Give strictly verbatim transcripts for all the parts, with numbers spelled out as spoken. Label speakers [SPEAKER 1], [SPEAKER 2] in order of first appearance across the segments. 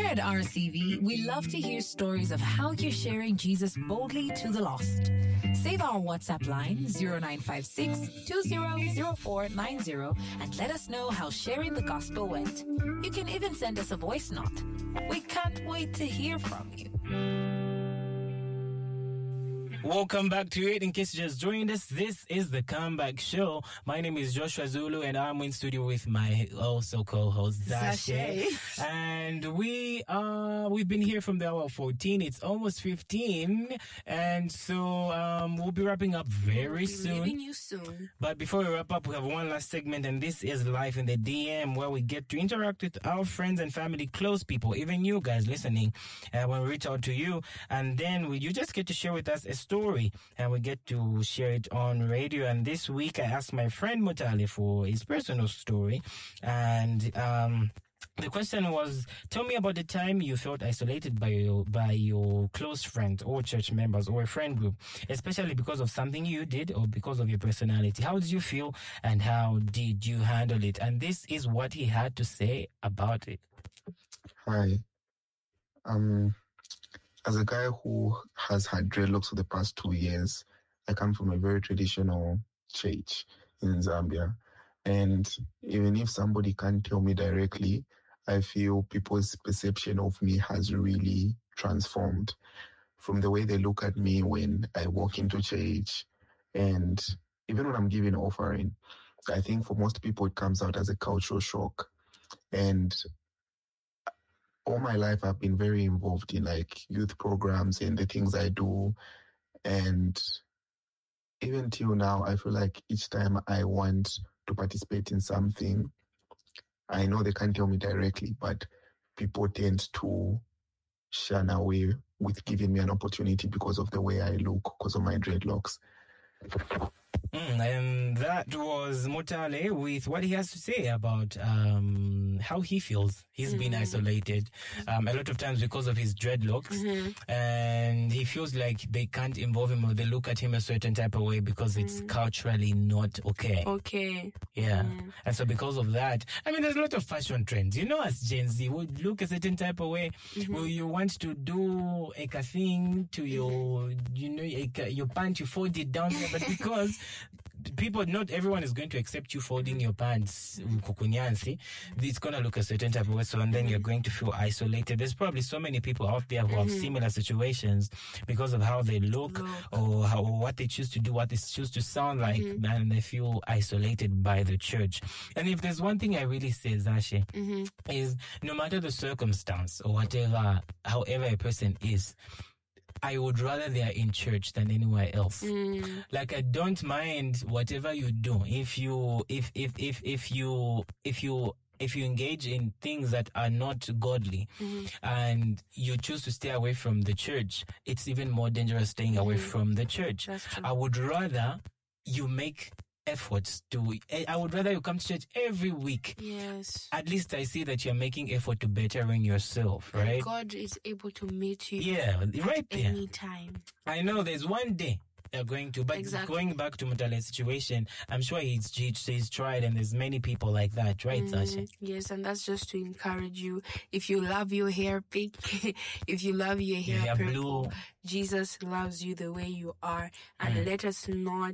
[SPEAKER 1] at R C V, we love to hear stories of how you're sharing Jesus boldly to the lost. Save our WhatsApp line zero nine five six, two zero zero four nine zero and let us know how sharing the gospel went. You can even send us a voice note. We can't wait to hear from you.
[SPEAKER 2] Welcome back to it. In case you just joined us, this is the Comeback Show. My name is Joshua Zulu, and I'm in studio with my also co-host Zashe. And we uh we've been here from the hour fourteen. It's almost fifteen, and so um we'll be wrapping up very
[SPEAKER 3] we'll be
[SPEAKER 2] soon.
[SPEAKER 3] Leaving you soon.
[SPEAKER 2] But before we wrap up, we have one last segment, and this is Live in the D M, where we get to interact with our friends and family, close people, even you guys listening, uh, when we reach out to you, and then we, you just get to share with us a story. Story, and we get to share it on radio. And this week I asked my friend Mutale for his personal story, and um the question was, tell me about the time you felt isolated by your by your close friends or church members or a friend group, especially because of something you did or because of your personality. How did you feel, and how did you handle it? And this is what he had to say about it.
[SPEAKER 4] Hi. Um As a guy who has had dreadlocks for the past two years, I come from a very traditional church in Zambia. And even if somebody can't tell me directly, I feel people's perception of me has really transformed from the way they look at me when I walk into church. And even when I'm giving an offering, I think for most people it comes out as a cultural shock. And all my life, I've been very involved in like youth programs and the things I do. And even till now, I feel like each time I want to participate in something, I know they can't tell me directly, but people tend to shun away with giving me an opportunity because of the way I look, because of my dreadlocks.
[SPEAKER 2] Mm, and that was Mutale with what he has to say about um, how he feels. He's mm-hmm. been isolated um, a lot of times because of his dreadlocks. Mm-hmm. And he feels like they can't involve him or they look at him a certain type of way because mm-hmm. it's culturally not okay.
[SPEAKER 3] Okay.
[SPEAKER 2] Yeah. Mm-hmm. And so because of that, I mean, there's a lot of fashion trends. You know, as Gen Z, would look a certain type of way. Mm-hmm. Well, you want to do a thing to your, you know, a, your pant, you fold it down there, but because people, not everyone is going to accept you folding your pants, it's going to look a certain type of way, so and then you're going to feel isolated. There's probably so many people out there who mm-hmm. have similar situations because of how they look, look. or how, or what they choose to do, what they choose to sound like, mm-hmm. and they feel isolated by the church. And if there's one thing I really say, Zashe, mm-hmm. is no matter the circumstance or whatever, however a person is, I would rather they are in church than anywhere else. Mm. Like, I don't mind whatever you do. If you, if, if, if, if you, if you, if you engage in things that are not godly mm-hmm. and you choose to stay away from the church, it's even more dangerous staying mm-hmm. away from the church. I would rather you make efforts to, I would rather you come to church every week.
[SPEAKER 3] Yes.
[SPEAKER 2] At least I see that you're making effort to bettering yourself, right?
[SPEAKER 3] And God is able to meet you
[SPEAKER 2] yeah, right
[SPEAKER 3] at
[SPEAKER 2] there.
[SPEAKER 3] any time.
[SPEAKER 2] I know there's one day they're going to, but exactly. going back to Mutale's situation, I'm sure he's, he's tried, and there's many people like that, right, mm, Zashe?
[SPEAKER 3] Yes, and that's just to encourage you. If you love your hair pink, if you love your hair
[SPEAKER 2] yeah,
[SPEAKER 3] purple,
[SPEAKER 2] blue.
[SPEAKER 3] Jesus loves you the way you are. And
[SPEAKER 2] mm.
[SPEAKER 3] let us not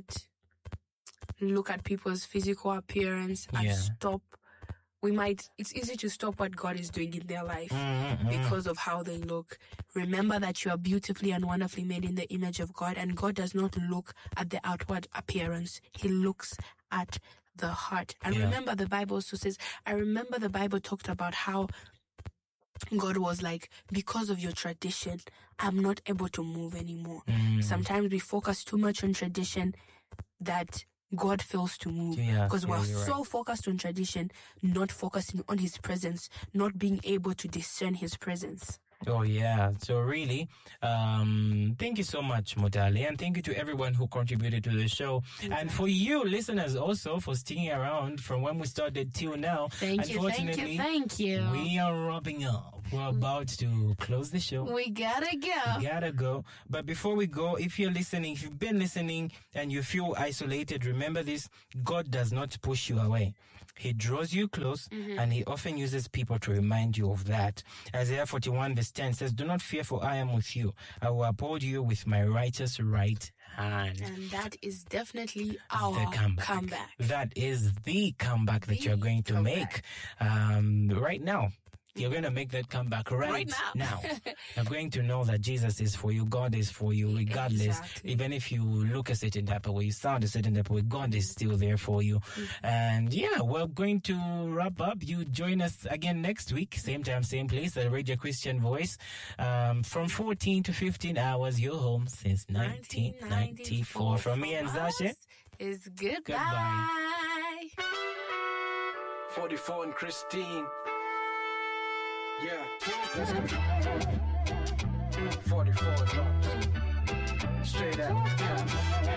[SPEAKER 3] look at people's physical appearance and
[SPEAKER 2] yeah.
[SPEAKER 3] stop. We might, it's easy to stop what God is doing in their life
[SPEAKER 2] mm-hmm.
[SPEAKER 3] because of how they look. Remember that you are beautifully and wonderfully made in the image of God, and God does not look at the outward appearance. He looks at the heart. And
[SPEAKER 2] yeah.
[SPEAKER 3] remember, the Bible also says, I remember the Bible talked about how God was like, because of your tradition, I'm not able to move anymore.
[SPEAKER 2] Mm.
[SPEAKER 3] Sometimes we focus too much on tradition that God fails to move because
[SPEAKER 2] yeah,
[SPEAKER 3] we're
[SPEAKER 2] yeah,
[SPEAKER 3] so
[SPEAKER 2] right.
[SPEAKER 3] focused on tradition, not focusing on His presence, not being able to discern His presence.
[SPEAKER 2] Oh, yeah. So really, um, thank you so much, Mutale, and thank you to everyone who contributed to the show. Exactly. And for you listeners also for sticking around from when we started till now.
[SPEAKER 3] Thank you, thank you, thank you.
[SPEAKER 2] We are wrapping up. We're about to close the show.
[SPEAKER 3] We gotta go.
[SPEAKER 2] We gotta go. But before we go, if you're listening, if you've been listening and you feel isolated, remember this: God does not push you away. He draws you close, mm-hmm. and he often uses people to remind you of that. Isaiah forty-one verse ten says, "Do not fear, for I am with you. I will uphold you with my righteous right hand."
[SPEAKER 3] And that is definitely our
[SPEAKER 2] the comeback.
[SPEAKER 3] comeback.
[SPEAKER 2] That is the comeback that
[SPEAKER 3] The
[SPEAKER 2] you're going to
[SPEAKER 3] comeback.
[SPEAKER 2] make um, right now. You're going to make that comeback right,
[SPEAKER 3] Right now.
[SPEAKER 2] You're going to know that Jesus is for you. God is for you, regardless.
[SPEAKER 3] Exactly.
[SPEAKER 2] Even if you look a certain type of way, you sound a certain type of way, God is still there for you. Mm-hmm. And yeah, we're going to wrap up. You join us again next week, same time, same place, at Radio Christian Voice. Um, from fourteen to fifteen hours, you're home since nineteen ninety-four. From me and Zashe,
[SPEAKER 3] is goodbye.
[SPEAKER 2] Goodbye. forty-four and Christine. Yeah, let's go. forty-four drops. Straight out.